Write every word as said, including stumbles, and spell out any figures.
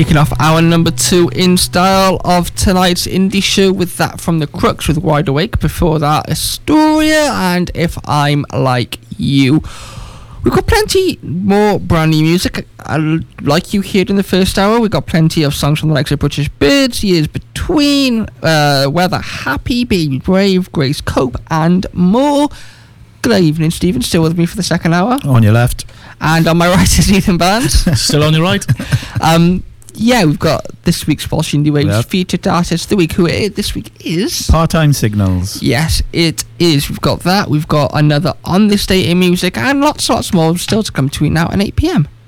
Kicking off our number two in style of tonight's indie show with that from The Crooks with Wide Awake. Before that, Astoria and If I'm Like You. We've got plenty more brand new music. Uh, like you heard in the first hour, we've got plenty of songs from the likes of British Birds, Years Between, uh, Weather Happy, Baby Brave, Grace Cope, and more. Good evening, Stephen. Still with me for the second hour. On your left. And on my right is Ethan Barnes. Still on your right. um, yeah, we've got this week's Walsh Indie Waves Yep. featured artist of the week, who it is, this week is... Part-Time Signals. Yes, it is. We've got that. We've got another On This Day in Music and lots, lots more still to come between now and eight p.m.